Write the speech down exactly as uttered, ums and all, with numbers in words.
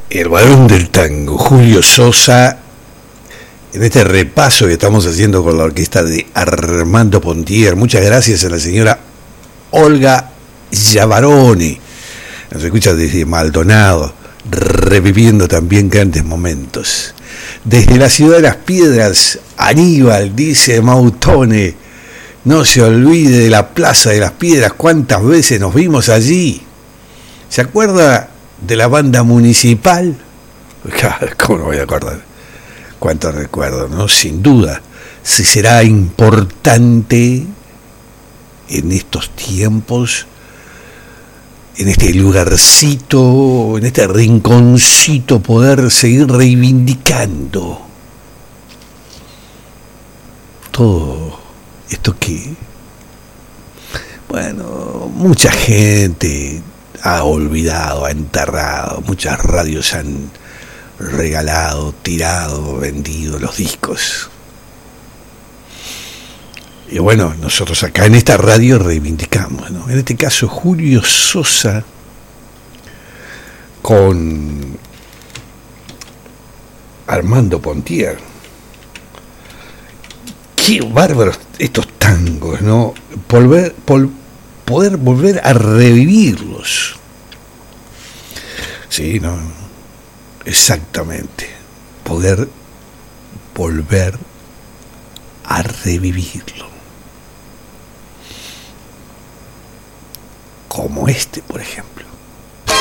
El varón del tango, Julio Sosa, en este repaso que estamos haciendo con la orquesta de Armando Pontier. Muchas gracias a la señora Olga Yavaroni. Nos escucha desde Maldonado, reviviendo también grandes momentos. Desde la ciudad de las piedras, Aníbal, dice Mautone, no se olvide de la Plaza de las Piedras, cuántas veces nos vimos allí. ¿Se acuerda de la banda municipal? ¿Cómo no voy a acordar? Cuántos recuerdos, ¿no? Sin duda, si será importante en estos tiempos, en este lugarcito, en este rinconcito, poder seguir reivindicando todo esto que, bueno, mucha gente ha olvidado, ha enterrado, muchas radios han regalado, tirado, vendido los discos. Y bueno, nosotros acá en esta radio reivindicamos, ¿no? En este caso Julio Sosa con Armando Pontier. Qué bárbaros estos tangos, ¿no? Volver, pol, poder volver a revivirlos. Sí, no, exactamente. Poder volver a revivirlo. Como este, por ejemplo.